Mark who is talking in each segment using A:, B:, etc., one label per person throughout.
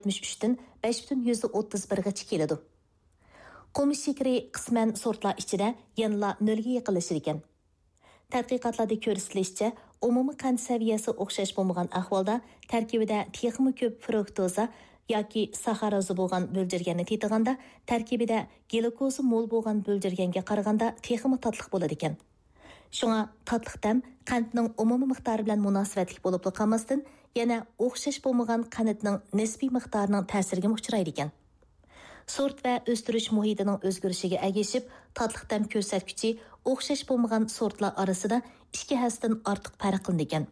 A: 73'tün 5,31'gacha keladi. Qo'mish shekeri qisman sortlar ichida yanla nolga yaqinlashar ekan. Tadqiqotlarda ko'rsatilishicha, umumiy qand saviyasi o'xshash bo'lmagan ahvolda tarkibida texmi ko'p fruktoza yoki saxaroza bo'lgan bo'ljirganni tetiganda tarkibida glukoza mo'l bo'lgan bo'ljirganga qaraganda texmi tatliq bo'ladi ekan. Shunga tatliq tam qandning umumiy miqdori bilan munosabatli bo'lib qolmasdan, yana o'xshash bo'lmagan qandning nisbiy miqdorining ta'siriga uchraydi ekan. Sort va o'stirish muhitining o'zgarishiga ergashib, tatliq tam ko'rsatkichi o'xshash bo'lmagan sortlar orasida 2 hasdan ortiq farq qilinadi ekan.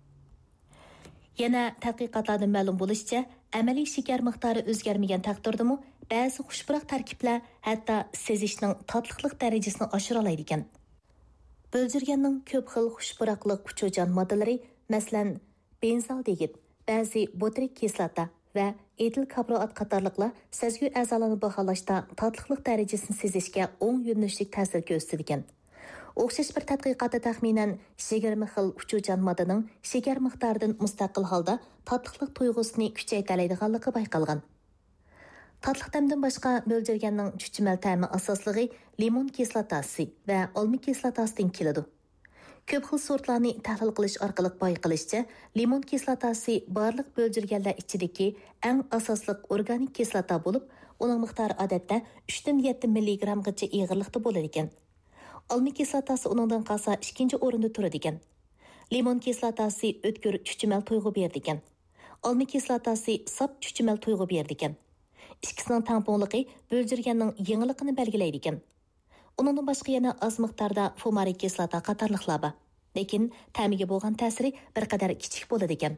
A: Yana tadqiqotlardan ma'lum bo'lishicha, amaliy shakar miqdori o'zgarmagan taqdirdami, ba'zi xushpuroq tarkiblar hatto sezishning tatliqlik darajasini oshira oladi ekan. Bo'ljirganning ko'p xil xushpuroqlik kuchuvchan moddalari, masalan, benzaldegid, ba'zi botrik kislota va etil kaproat qatorliqlar sezgi a'zolarini baholashda tatliqlik darajasini sezishga o'ng yo'nalishli ta'sir ko'rsatadi ekan. O'xshash bir tadqiqotda taxminan 20 xil uchuvchan moddaning shakar miqdoridan mustaqil holda tatliqlik tuyg'usini kuchaytiradiganligi bayqalgan. Tatliq tamdan boshqa bo'ljirganning chuchmal ta'mi asosligi limon kislotasi va olma kislotasidan keladi. Ko'p xil sortlarni tahlil qilish orqali bayqalishcha, limon kislotasi barliq bo'ljirganlar ichidagi eng asosli organik kislota bo'lib, uning miqdori odatda 3 dan 7 mg gacha ig'irlikda bo'ladi ekan. Olma kislotasi uningdan qolsa 2-o'rinda turadi ekan. Limon kislotasi o'tkir chuchmal tuyg'u berdi ekan. Olma kislotasi sap chuchmal tuyg'u berdi ekan. Ikkisining tangpongligi bo'ljirganning yengilligini belgilaydi ekan. Uningdan boshqa yana oz miqdorda fumarik kislota qatorliqlar bor, lekin ta'miga bo'lgan ta'siri bir qadar kichik bo'ladi ekan.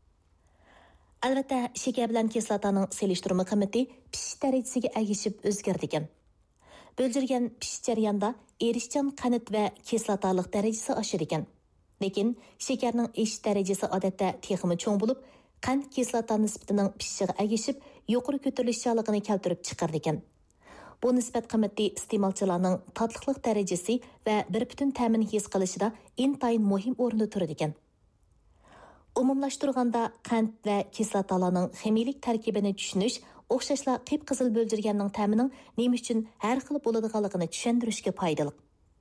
A: Albatta, shakar bilan kislotaning selishtirma qiymati pishish darajasiga ergashib o'zgardi ekan. Bo'ljirgan pishish jarayonida erishchan qanit va kislotalik darajasi oshar ekan. Lekin shakarning erish darajasi odatda texmi cho'ng bo'lib, qand kislota nisbatining pishishiga ergashib yuqori ko'tarilishlaligini keltirib chiqardi ekan. Bu nisbat qiymati iste'molchilarning tatliqlik darajasi va bir butun ta'mini his qilishida intayin muhim o'rinda turadi ekan. Umumlashtirganda qand va kislotalarning ximiylik tarkibini tushunish o'xshashla qip-qizil bo'ljirganning ta'mining nima uchun har xil bo'ladiganligini tushuntirishga foydali.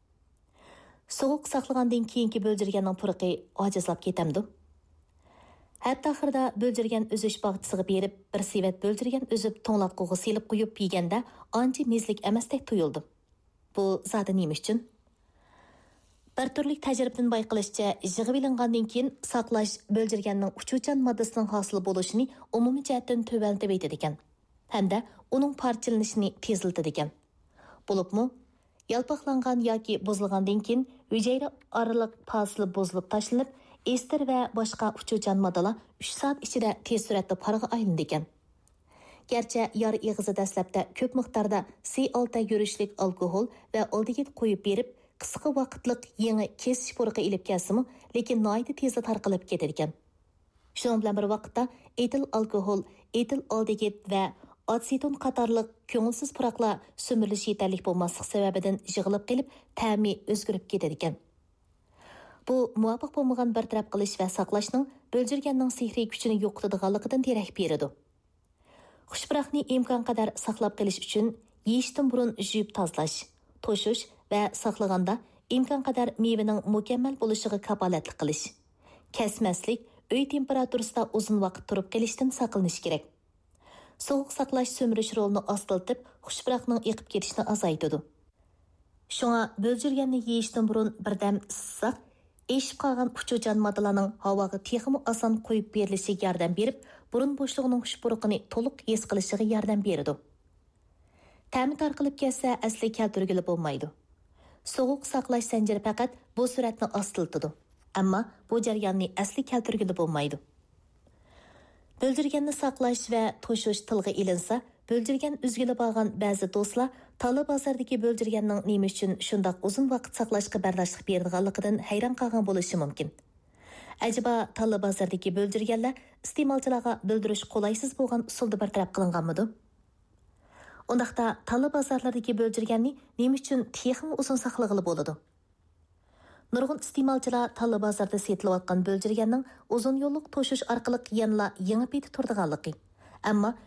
A: Sovuq saqlagandan keyingi bo'ljirganning purqi ojizlab ketamdi. Hatto oxirida bo'ljirgan o'zish bog'chisiga berib, bir sevat bo'ljirgan o'zib to'nglatqiga silib qo'yib yeganda ancha mezlik emasdek tuyuldi. Bu zodi nima uchun? Bir turlik tajribadan bayqalishcha, yig'ib ilingandan keyin saqlash bo'ljirganning uchuvchan moddasining hosili bo'lishini umumiy jihatdan tövantib etadi ekan, hamda uning parchalanishini tezlatadi ekan. Bo'libmi, yalpoqlangan yoki buzilgandan keyin hujayra oraliq fasili buzilib tashlanib, ester va boshqa uchuvchan moddalar 3 soat ichida tez suratda parga aylanadi ekan. Gerçi yar ig'izi dastlabda ko'p miqdorda C6 yurishlik alkohol va aldegid qo'yib berib, qisqa vaqtlik yangi kesish purqi ilib kelsimi, lekin noyda tezda tarqalib ketadi ekan. Shuning bilan bir vaqtda etil alkohol, etil aldegid va atseton qatorliq ko'ngilsiz puraqlar so'mirilishi yetarli bo'lmaslik sababidan yig'ilib qilib, ta'mi o'zgarib ketadi ekan. Bu muvofiq bo'lmagan bartaraf qilish va saqlashning bo'ljirganning sehriy kuchini yo'qotadiganligidan darak beradi. Xushpuroqni imkon qadar saqlab qilish uchun yeyishdan burun yuvib tozalash, to'shish va saqlaganda imkon qadar mevaning mukammal bo'lishiga kafolatlik qilish, kesmaslik, uy temperaturasida uzun vaqt turib qilishdan saqlanish kerak. Sovuq saqlash so'mirish rolini ostiltib, xushpuroqning eqib ketishini azaytadi. Shunga bo'ljirganni yeyishdan burun birdam issiq eshib qolgan uchuvchan moddalarning havoga texmi oson qo'yib berilishiga yordam berib, burun bo'shlig'ining xushpuruqini to'liq his qilishiga yordam beradi. Ta'mi tarqalib ketsa asli keltirgili bo'lmaydi. Sovuq saqlash zanjiri faqat bu suratni ostiltadi, ammo bu jarayonni asli keltirgili bo'lmaydi. Bo'ljirganni saqlash va to'shish tilga ilinsa, bo'ljirgan uzgili bo'lgan ba'zi do'stlar Tala bozordagi bo'ljirganning nima uchun shundoq uzun vaqt saqlashga bardashlik beradiganligidan hayron qolgan bo'lishi mumkin. Acaba Tala bozordagi bo'ljirganlar iste'molchilarga bildirish qolaysiz bo'lgan usulda bartaraf qilinganmidi? Undaqda Tala bozorlaridagi bo'ljirganni nima uchun texmi uzun saqlag'ili bo'ladi? Nurg'un iste'molchilar Tala bozorda setilayotgan bo'ljirganning uzun yo'lliq to'shish orqali yanla yangi peti turdiganligi, ammo